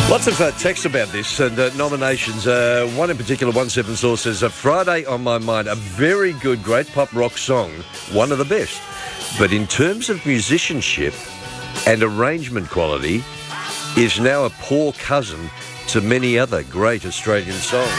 Lots of texts about this and nominations. One in particular, 174 says, Friday on My Mind, a very good, great pop rock song, one of the best. But in terms of musicianship and arrangement quality, is now a poor cousin to many other great Australian songs.